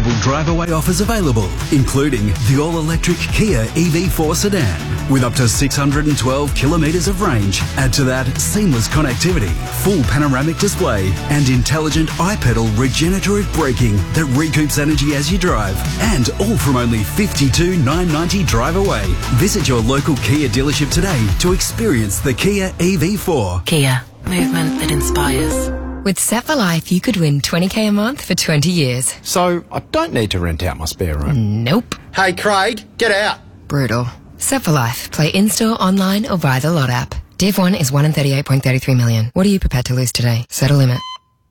incredible drive-away offers available, including the all-electric Kia EV4 sedan with up to 612 kilometres of range. Add to that seamless connectivity, full panoramic display and intelligent iPedal regenerative braking that recoups energy as you drive. And all from only $52,990 drive away. Visit your local Kia dealership today to experience the Kia EV4. Kia, movement that inspires. With Set for Life, you could win $20,000 a month for 20 years. So I don't need to rent out my spare room. Nope. Hey, Craig, get out. Brutal. Set for Life. Play in-store, online or via the Lot app. Div 1 is 1 in 38.33 million. What are you prepared to lose today? Set a limit.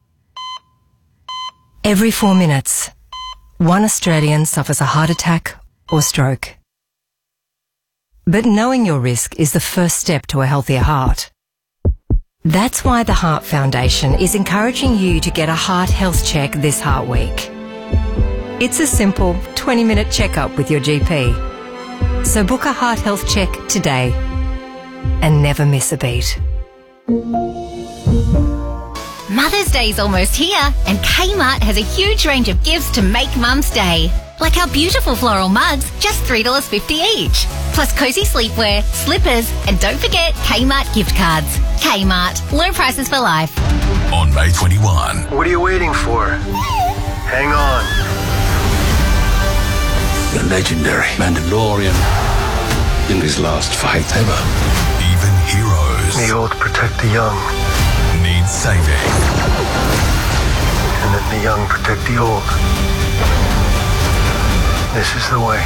Every 4 minutes, one Australian suffers a heart attack or stroke. But knowing your risk is the first step to a healthier heart. That's why the Heart Foundation is encouraging you to get a heart health check this Heart Week. It's a simple 20-minute checkup with your GP. So book a heart health check today and never miss a beat. Mother's Day's almost here, and Kmart has a huge range of gifts to make Mum's Day. Like our beautiful floral mugs, just $3.50 each. Plus cozy sleepwear, slippers, and don't forget Kmart gift cards. Kmart, low prices for life. On May 21. What are you waiting for? Hang on. The legendary Mandalorian in his last fight ever. Even heroes. The old protect the young. Need saving. And then the young protect the old. This is the way.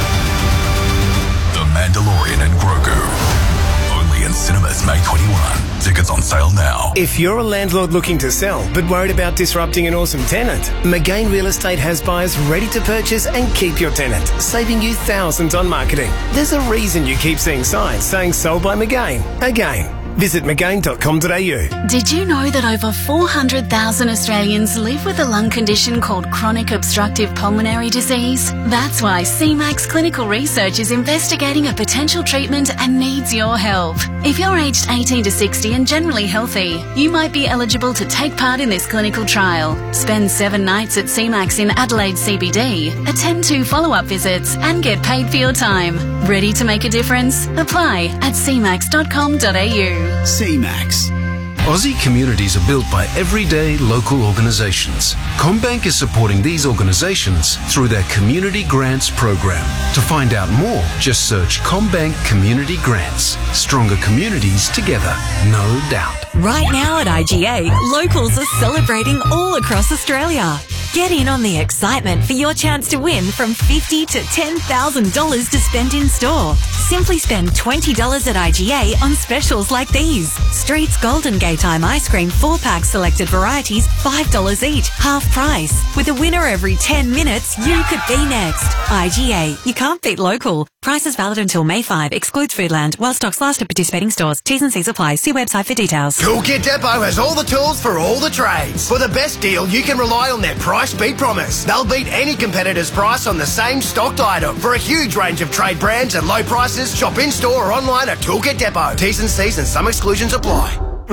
The Mandalorian and Grogu. Only in cinemas May 21. Tickets on sale now. If you're a landlord looking to sell but worried about disrupting an awesome tenant, McGain Real Estate has buyers ready to purchase and keep your tenant, saving you thousands on marketing. There's a reason you keep seeing signs saying sold by McGain. Again. Visit McGain.com.au. Did you know that over 400,000 Australians live with a lung condition called chronic obstructive pulmonary disease? That's why CMAX Clinical Research is investigating a potential treatment and needs your help. If you're aged 18 to 60 and generally healthy, you might be eligible to take part in this clinical trial. Spend 7 nights at CMAX in Adelaide CBD, attend 2 follow-up visits and get paid for your time. Ready to make a difference? Apply at cmax.com.au. CMAX. Aussie communities are built by everyday local organisations. CommBank is supporting these organisations through their Community Grants program. To find out more, just search CommBank Community Grants. Stronger communities together, no doubt. Right now at IGA, locals are celebrating all across Australia. Get in on the excitement for your chance to win from $50,000 to $10,000 to spend in store. Simply spend $20 at IGA on specials like these. Streets Golden Gaytime Ice Cream 4-pack selected varieties, $5 each, half price. With a winner every 10 minutes, you could be next. IGA, you can't beat local. Prices valid until May 5, excludes Foodland, while stocks last at participating stores. T's and C's apply. See website for details. Toolkit Depot has all the tools for all the trades. For the best deal, you can rely on their price beat promise. They'll beat any competitor's price on the same stocked item. For a huge range of trade brands and low prices, shop in-store or online at Toolkit Depot. T's and C's and some exclusions apply.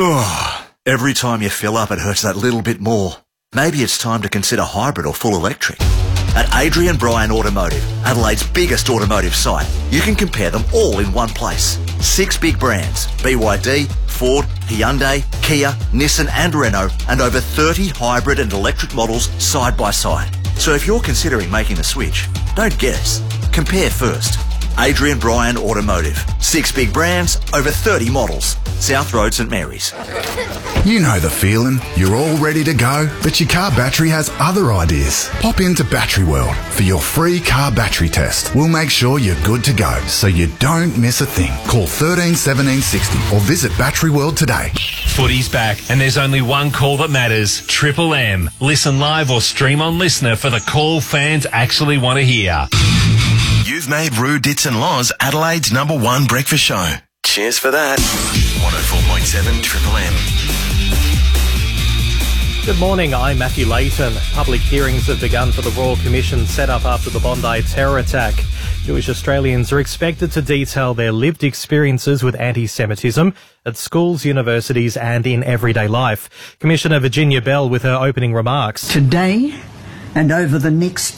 Every time you fill up, it hurts that little bit more. Maybe it's time to consider hybrid or full electric. At Adrian Bryan Automotive, Adelaide's biggest automotive site, you can compare them all in one place. 6 big brands, BYD, Ford, Hyundai, Kia, Nissan and Renault, and over 30 hybrid and electric models side by side. So if you're considering making the switch, don't guess. Compare first. Adrian Bryan Automotive. 6 big brands, over 30 models. South Road, St Mary's. You know the feeling. You're all ready to go, but your car battery has other ideas. Pop into Battery World for your free car battery test. We'll make sure you're good to go, so you don't miss a thing. Call 13 17 60 or visit Battery World today. Footy's back, and there's only one call that matters. Triple M. Listen live or stream on Listener for the call fans actually want to hear. You've made Roo Dits and Laws Adelaide's #1 breakfast show. Cheers for that. 104.7 Triple M. Good morning, I'm Matthew Layton. Public hearings have begun for the Royal Commission set up after the Bondi terror attack. Jewish Australians are expected to detail their lived experiences with anti-Semitism at schools, universities and in everyday life. Commissioner Virginia Bell with her opening remarks. Today and over the next